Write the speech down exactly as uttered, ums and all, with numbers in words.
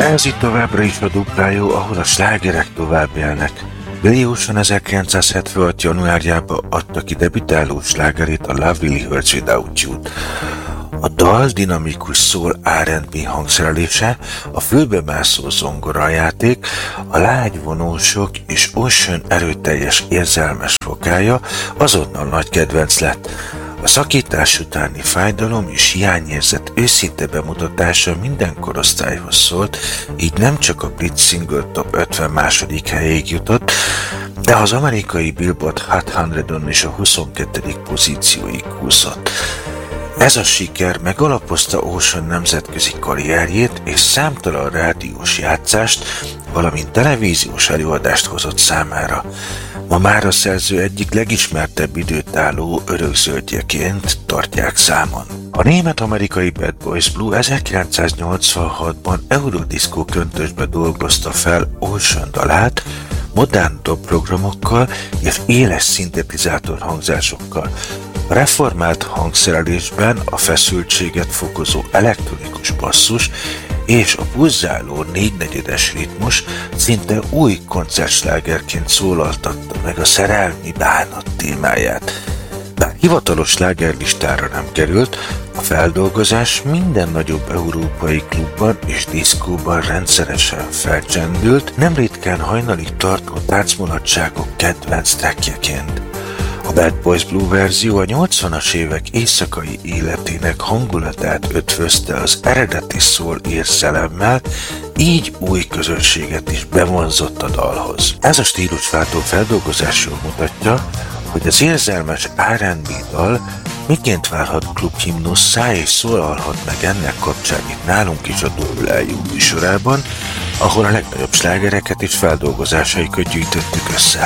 Ez itt továbbra is a duplájó, ahol a slágerek tovább élnek. Billy Ocean ezerkilencszázhetvenhat. januárjában adta ki debütáló slágerét, a Love Really Hurts Without You-t. A dal dinamikus soul er and bé hangszerelése, a fülbemászó zongorajáték, a lágy vonósok és Ocean erőteljes érzelmes vokája azonnal nagy kedvenc lett. A szakítás utáni fájdalom és hiányérzet őszinte bemutatása minden korosztályhoz szólt, így nem csak a brit single top ötven második helyéig jutott, de az amerikai Billboard Hot százon is a huszonkettedik pozícióig úszott. Ez a siker megalapozta Ocean nemzetközi karrierjét és számtalan rádiós játszást, valamint televíziós előadást hozott számára. Ma már a szerző egyik legismertebb időtálló örökzöldjeként tartják számon. A német-amerikai Bad Boys Blue ezerkilencszáznyolcvanhatban Eurodisco köntösbe dolgozta fel Ocean dalát, modern dobprogramokkal és éles szintetizátor hangzásokkal. A reformált hangszerelésben a feszültséget fokozó elektronikus basszus és a pulzáló négynegyedes ritmus szinte új koncertslágerként szólaltatta meg a szerelmi bánat témáját. Bár hivatalos slágerlistára nem került, a feldolgozás minden nagyobb európai klubban és diszkóban rendszeresen felcsendült, nem ritkán hajnalig tartó táncmulatságok kedvenc trackjeként. A Bad Boys Blue verzió a nyolcvanas évek éjszakai életének hangulatát ötvözte az eredeti soul érzelemmel, így új közönséget is bevonzott a dalhoz. Ez a stílusváltó feldolgozásról mutatja, hogy az érzelmes er and bé dal miként válhat klubhimnusszá és szólalhat meg ennek kapcsán itt nálunk is a duplájó műsorában, ahol a legnagyobb slágereket és feldolgozásaikat gyűjtöttük össze.